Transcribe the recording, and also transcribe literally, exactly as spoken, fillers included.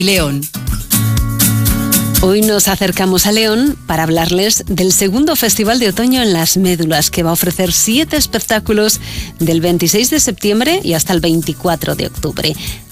León. Hoy nos acercamos a León para hablarles del segundo Festival de Otoño en Las Médulas, que va a ofrecer siete espectáculos del veintiséis de septiembre y hasta el veinticuatro de octubre.